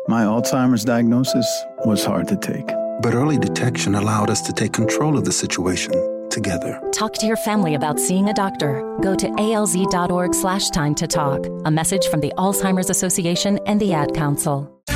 My Alzheimer's diagnosis was hard to take. But early detection allowed us to take control of the situation together. Talk to your family about seeing a doctor. Go to alz.org/time to talk. A message from the Alzheimer's Association and the Ad Council.